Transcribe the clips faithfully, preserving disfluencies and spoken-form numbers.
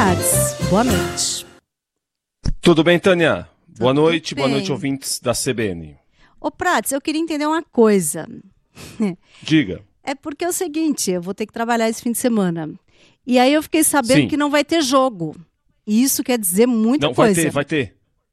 Prats. Boa noite. Tudo bem, Tânia? Boa Tudo noite, bem. boa noite, ouvintes da C B N. Ô, Prats, eu queria entender uma coisa. Diga. É porque é o seguinte, eu vou ter que trabalhar esse fim de semana. E aí eu fiquei sabendo Sim. que não vai ter jogo. E isso quer dizer muita Não, vai coisa. ter, vai ter.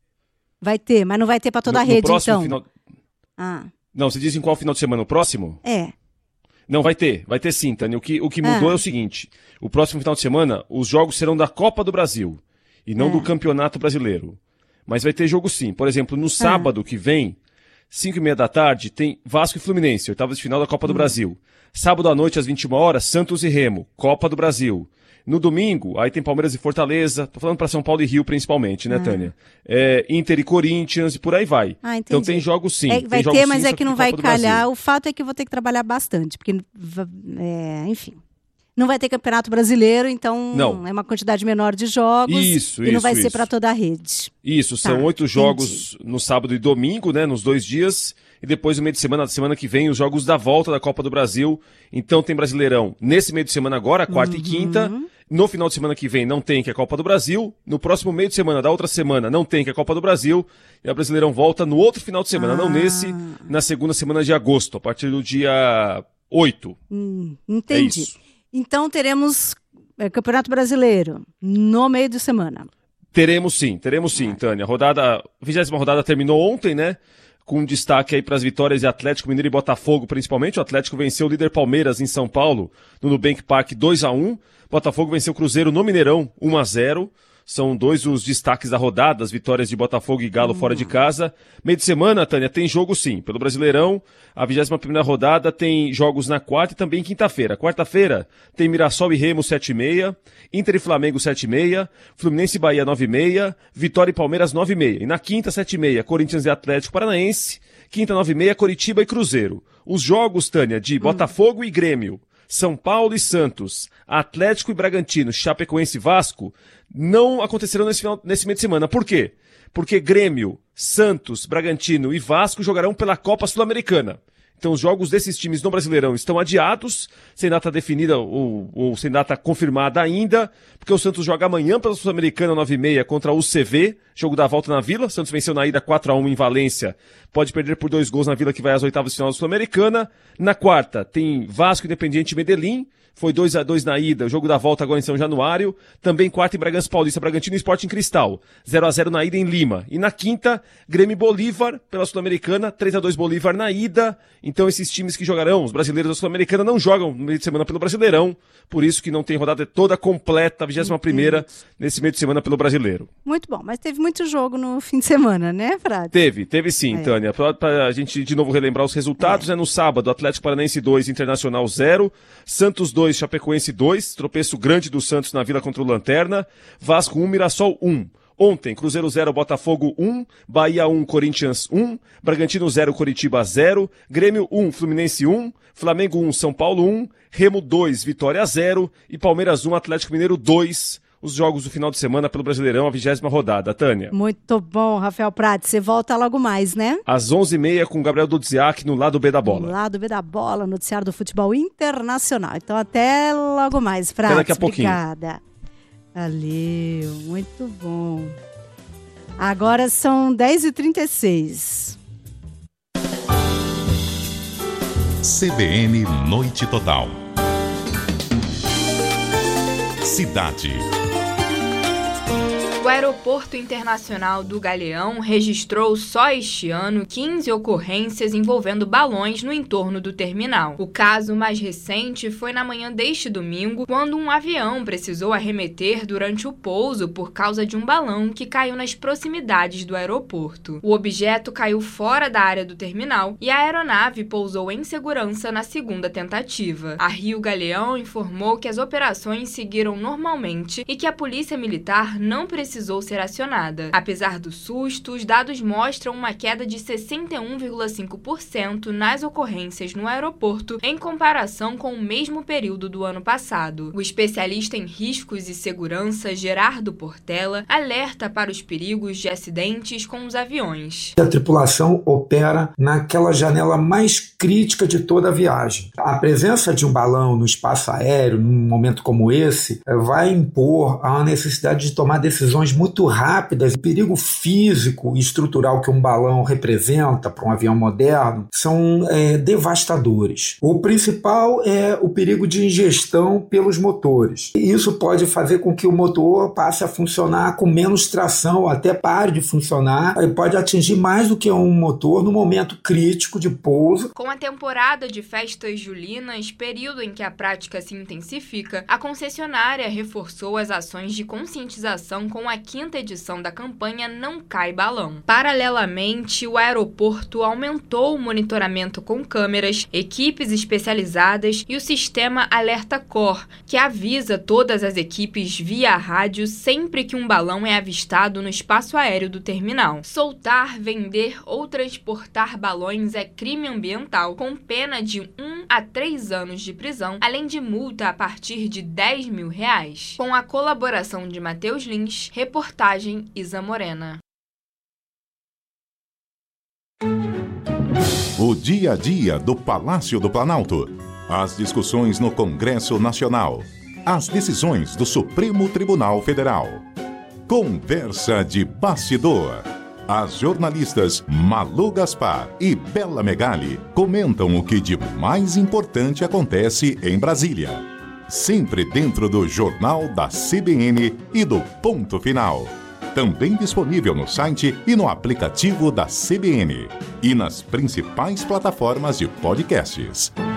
Vai ter, mas não vai ter para toda No- a no rede, próximo então. final- Ah, Não, você diz em qual final de semana? O próximo? é. Não, vai ter, vai ter sim, Tânia. O que, o que mudou Ah. é o seguinte: o próximo final de semana, os jogos serão da Copa do Brasil e não É. do Campeonato Brasileiro. Mas vai ter jogo sim. Por exemplo, no sábado que vem, cinco e meia da tarde, tem Vasco e Fluminense, oitavas de final da Copa do Brasil. Sábado à noite, às vinte e uma horas, Santos e Remo, Copa do Brasil. No domingo, aí tem Palmeiras e Fortaleza, tô falando para São Paulo e Rio principalmente, né, Ah. Tânia? É, Inter e Corinthians e por aí vai. Ah, entendi. Então tem jogos sim. É, tem vai jogos ter, mas sim, é só que não tem vai Copa do Brasil. calhar. O fato é que eu vou ter que trabalhar bastante, porque, va- é, enfim, não vai ter Campeonato Brasileiro, então Não. é uma quantidade menor de jogos Isso, e não isso, vai ser isso. para toda a rede. Isso, são Tá, oito entendi. jogos no sábado e domingo, né, nos dois dias, e depois no meio de semana, na semana que vem, os jogos da volta da Copa do Brasil. Então tem Brasileirão nesse meio de semana agora, quarta Uhum. e quinta. No final de semana que vem não tem, que é a Copa do Brasil. No próximo meio de semana da outra semana não tem, que é a Copa do Brasil. E a Brasileirão volta no outro final de semana, Ah. não nesse, na segunda semana de agosto, a partir do dia oito. Hum, É entendi. isso. Então teremos é, Campeonato Brasileiro no meio de semana. Teremos sim, teremos sim, Tânia. Rodada, a vigésima rodada terminou ontem, né? Com destaque aí para as vitórias de Atlético Mineiro e Botafogo, principalmente. O Atlético venceu o líder Palmeiras em São Paulo, no Nubank Park dois a um. Botafogo venceu o Cruzeiro no Mineirão um a zero. São dois os destaques da rodada, as vitórias de Botafogo e Galo fora de casa. Meio de semana, Tânia, tem jogo sim. Pelo Brasileirão, a vigésima primeira rodada tem jogos na quarta e também quinta-feira. Quarta-feira tem Mirassol e Remo sete e meia, Inter e Flamengo sete e meia, Fluminense e Bahia nove e meia, Vitória e Palmeiras nove e meia. E na quinta, sete e meia, Corinthians e Atlético Paranaense. Quinta, nove e meia, Coritiba e Cruzeiro. Os jogos, Tânia, de Botafogo e Grêmio, São Paulo e Santos, Atlético e Bragantino, Chapecoense e Vasco, não acontecerão nesse, final, nesse meio de semana. Por quê? Porque Grêmio, Santos, Bragantino e Vasco jogarão pela Copa Sul-Americana. Então os jogos desses times no Brasileirão estão adiados, sem data definida ou, ou sem data confirmada ainda, porque o Santos joga amanhã pela Sul-Americana nove e meia contra o U C V, jogo da volta na Vila. Santos venceu na ida quatro a um em Valência, pode perder por dois gols na Vila que vai às oitavas de final da Sul-Americana. Na quarta tem Vasco, Independiente e Medellín, foi dois a dois na ida, o jogo da volta agora em São Januário. Também quarta em Bragança Paulista, Bragantino e Sport em Cristal, zero a zero na ida em Lima. E na quinta, Grêmio e Bolívar pela Sul-Americana, três a dois Bolívar na ida. Então esses times que jogarão, os brasileiros da Sul-Americana, não jogam no meio de semana pelo Brasileirão, por isso que não tem rodada toda completa, a vigésima primeira, nesse meio de semana pelo Brasileiro. Muito bom, mas teve muito jogo no fim de semana, né, Frade? Teve, teve sim, É. Tânia. Pra, pra gente de novo relembrar os resultados, né? No sábado, Atlético Paranaense dois, Internacional zero, Santos dois, Chapecoense dois, tropeço grande do Santos na Vila contra o Lanterna, Vasco um, Mirassol um. Ontem, Cruzeiro zero, Botafogo um, Bahia um, Corinthians um, Bragantino zero, Coritiba zero, Grêmio um, Fluminense um, Flamengo um, São Paulo um, Remo dois, Vitória zero e Palmeiras um, Atlético Mineiro dois. Os jogos do final de semana pelo Brasileirão, a vigésima rodada, Tânia. Muito bom, Rafael Prats. Você volta logo mais, né? Às onze e meia com Gabriel Dudziak no lado B da bola. Lá do B da Bola, noticiário do futebol internacional. Então até logo mais, Prats. Até daqui a pouquinho. Obrigada. Valeu, muito bom. Agora são dez e trinta e seis. C B N Noite Total. Cidade. O Aeroporto Internacional do Galeão registrou só este ano quinze ocorrências envolvendo balões no entorno do terminal. O caso mais recente foi na manhã deste domingo, quando um avião precisou arremeter durante o pouso por causa de um balão que caiu nas proximidades do aeroporto. O objeto caiu fora da área do terminal e a aeronave pousou em segurança na segunda tentativa. A Rio Galeão informou que as operações seguiram normalmente e que a Polícia Militar não precisou precisou ser acionada. Apesar do susto, os dados mostram uma queda de sessenta e um vírgula cinco por cento nas ocorrências no aeroporto em comparação com o mesmo período do ano passado. O especialista em riscos e segurança, Gerardo Portela, alerta para os perigos de acidentes com os aviões. A tripulação opera naquela janela mais crítica de toda a viagem. A presença de um balão no espaço aéreo, num momento como esse, vai impor a necessidade de tomar decisões muito rápidas. O perigo físico e estrutural que um balão representa para um avião moderno são é, devastadores. O principal é o perigo de ingestão pelos motores. Isso pode fazer com que o motor passe a funcionar com menos tração, até pare de funcionar, e pode atingir mais do que um motor no momento crítico de pouso. Com a temporada de festas julinas, período em que a prática se intensifica, a concessionária reforçou as ações de conscientização com a quinta edição da campanha Não Cai Balão. Paralelamente, o aeroporto aumentou o monitoramento com câmeras, equipes especializadas e o sistema Alerta Cor, que avisa todas as equipes via rádio sempre que um balão é avistado no espaço aéreo do terminal. Soltar, vender ou transportar balões é crime ambiental, com pena de um a três anos de prisão, além de multa a partir de dez mil reais. Com a colaboração de Matheus Lins, reportagem Isa Morena. O dia a dia do Palácio do Planalto. As discussões no Congresso Nacional. As decisões do Supremo Tribunal Federal. Conversa de bastidor. As jornalistas Malu Gaspar e Bela Megali comentam o que de mais importante acontece em Brasília. Sempre dentro do Jornal da C B N e do Ponto Final. Também disponível no site e no aplicativo da C B N. E nas principais plataformas de podcasts.